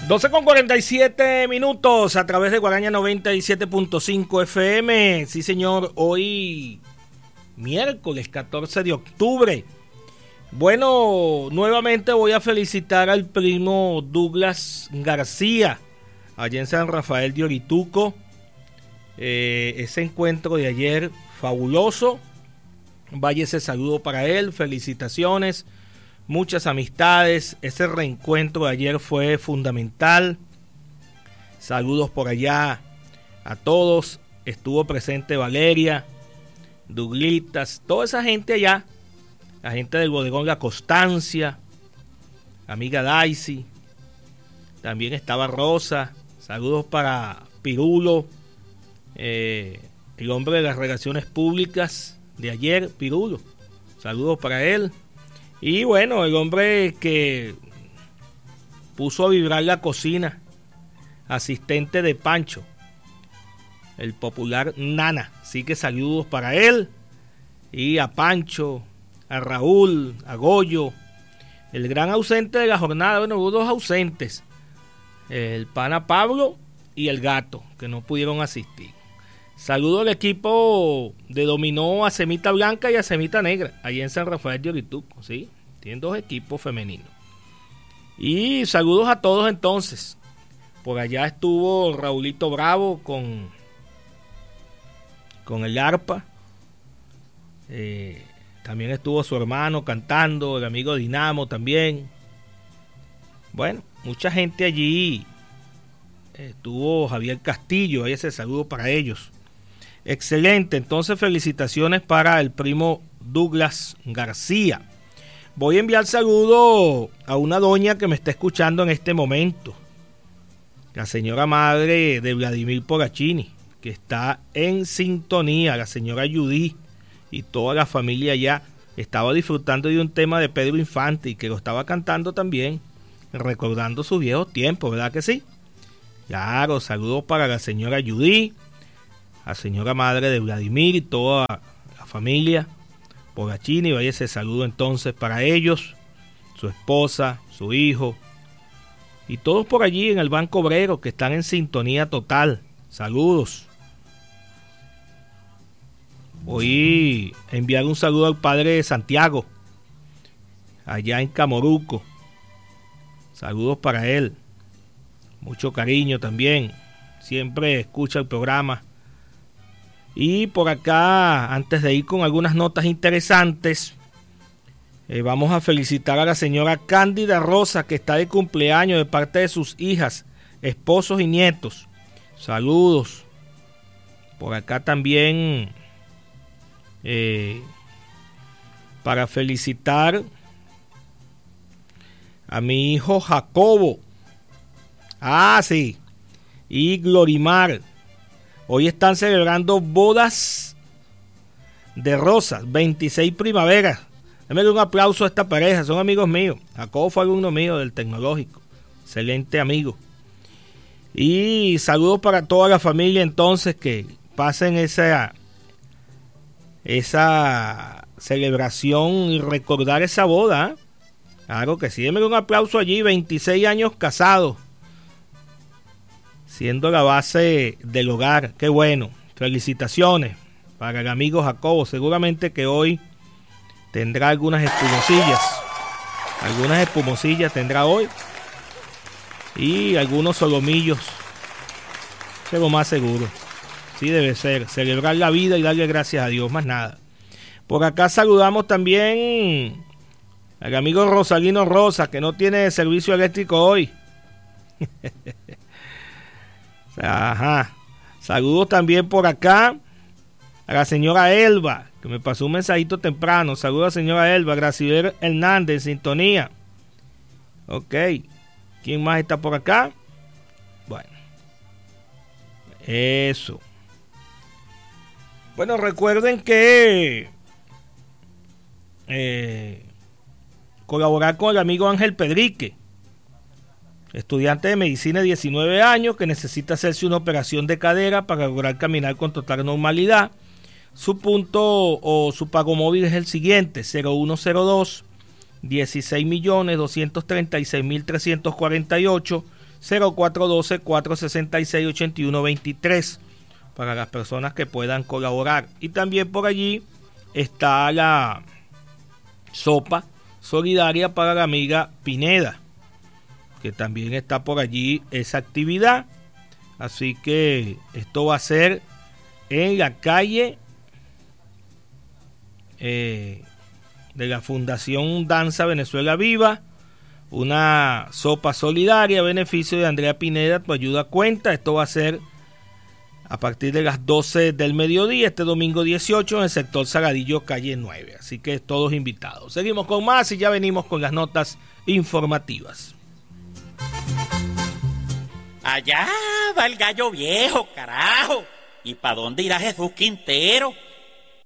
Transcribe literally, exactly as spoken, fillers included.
doce con cuarenta y siete minutos a través de Guaraña noventa y siete punto cinco F M. Sí, señor, hoy miércoles catorce de octubre. Bueno, nuevamente voy a felicitar al primo Douglas García, allá en San Rafael de Orituco. Eh, ese encuentro de ayer, fabuloso. Vaya ese saludo para él, felicitaciones. Muchas amistades, ese reencuentro de ayer fue fundamental. Saludos por allá a todos. Estuvo presente Valeria, Douglitas, toda esa gente allá. La gente del bodegón La Constancia, amiga Daisy. También estaba Rosa. Saludos para Pirulo, eh, el hombre de las relaciones públicas de ayer, Pirulo. Saludos para él. Y bueno, el hombre que puso a vibrar la cocina, asistente de Pancho, el popular Nana. Así que saludos para él y a Pancho, a Raúl, a Goyo, el gran ausente de la jornada. Bueno, hubo dos ausentes, el pana Pablo y el gato, que no pudieron asistir. Saludo al equipo de dominó a Semita Blanca y a Semita Negra, allí en San Rafael de Orituco, ¿sí? Tienen dos equipos femeninos. Y saludos a todos entonces. Por allá estuvo Raulito Bravo con, con el arpa. Eh, también estuvo su hermano cantando, el amigo Dinamo también. Bueno, mucha gente allí. Estuvo Javier Castillo, ahí ese saludo para ellos. Excelente, entonces felicitaciones para el primo Douglas García. Voy a enviar saludo a una doña que me está escuchando en este momento, la señora madre de Vladimir Poracini, que está en sintonía, la señora Judy y toda la familia ya estaba disfrutando de un tema de Pedro Infante y que lo estaba cantando también, recordando sus viejos tiempos, ¿verdad que sí? Claro, saludos para la señora Judy, la señora madre de Vladimir y toda la familia Poracini. Vaya ese saludo entonces para ellos, su esposa, su hijo y todos por allí en el Banco Obrero que están en sintonía total. Saludos. Voy a enviar un saludo al padre de Santiago, allá en Camoruco. Saludos para él. Mucho cariño también. Siempre escucha el programa. Y por acá, antes de ir con algunas notas interesantes, eh, vamos a felicitar a la señora Cándida Rosa, que está de cumpleaños de parte de sus hijas, esposos y nietos. Saludos. Por acá también eh, para felicitar a mi hijo Jacobo. Ah, sí. Y Glorimar. Hoy están celebrando bodas de rosas, veintiséis primaveras. Démele un aplauso a esta pareja, son amigos míos. Jacobo fue alumno mío del Tecnológico. Excelente amigo. Y saludos para toda la familia entonces, que pasen esa, esa celebración y recordar esa boda. ¿eh? Claro que sí, démele un aplauso allí, veintiséis años casados, siendo la base del hogar. Qué bueno. Felicitaciones para el amigo Jacobo. Seguramente que hoy tendrá algunas espumosillas. Algunas espumosillas tendrá hoy. Y algunos solomillos. Eso es lo más seguro. Sí debe ser. Celebrar la vida y darle gracias a Dios. Más nada. Por acá saludamos también al amigo Rosalino Rosa, que no tiene servicio eléctrico hoy. Ajá. Saludos también por acá a la señora Elba, que me pasó un mensajito temprano. Saludos a la señora Elba. Graciela Hernández en sintonía. Ok. ¿Quién más está por acá? Bueno. Eso. Bueno, recuerden que eh, colaborar con el amigo Ángel Pedrique, estudiante de medicina de diecinueve años, que necesita hacerse una operación de cadera para lograr caminar con total normalidad. Su punto o su pago móvil es el siguiente: cero uno cero dos, dieciséis millones doscientos treinta y seis mil trescientos cuarenta y ocho, cero cuatro uno dos, cuatro seis seis, ocho uno dos tres para las personas que puedan colaborar. Y también por allí está la sopa solidaria para la amiga Pineda, que también está por allí esa actividad. Así que esto va a ser en la calle eh, de la Fundación Danza Venezuela Viva, una sopa solidaria a beneficio de Andrea Pineda, tu ayuda cuenta. Esto va a ser a partir de las doce del mediodía, este domingo dieciocho, en el sector Sagadillo, calle nueve. Así que todos invitados. Seguimos con más y ya venimos con las notas informativas. Allá va el gallo viejo, carajo. ¿Y para dónde irá Jesús Quintero?